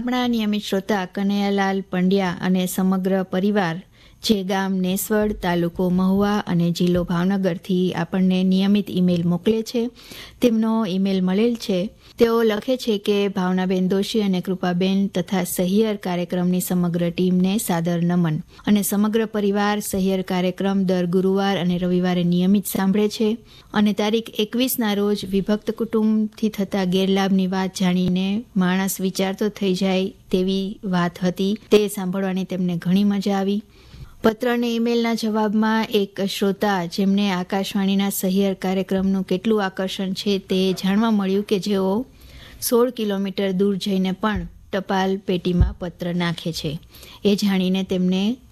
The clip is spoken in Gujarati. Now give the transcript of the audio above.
આપણા નિયમિત શ્રોતા કનૈયાલાલ પંડ્યા અને સમગ્ર પરિવાર જે ગામ નેસવડ, તાલુકો મહુવા અને જિલ્લો ભાવનગરથી આપણને નિયમિત ઈમેલ મોકલે છે, તેમનો ઈમેલ મળેલ છે. તેઓ લખે છે કે ભાવનાબેન દોશી અને કૃપાબેન તથા સહિયર કાર્યક્રમની સમગ્ર ટીમને સાદર નમન. અને સમગ્ર પરિવાર સહિયર કાર્યક્રમ દર ગુરુવાર અને રવિવારે નિયમિત સાંભળે છે. અને તારીખ 21ના રોજ વિભક્ત કુટુંબથી થતા ગેરલાભની વાત જાણીને માણસ વિચારતો થઈ જાય તેવી વાત હતી. તે સાંભળવાની તેમને ઘણી મજા આવી. પત્ર અને ઈમેલના જવાબમાં એક શ્રોતા જેમને આકાશવાણીના સહિયર કાર્યક્રમનું કેટલું આકર્ષણ છે તે જાણવા મળ્યું કે જેઓ 16 કિલોમીટર દૂર જઈને પણ ટપાલ પેટીમાં પત્ર નાખે છે. એ જાણીને તેમને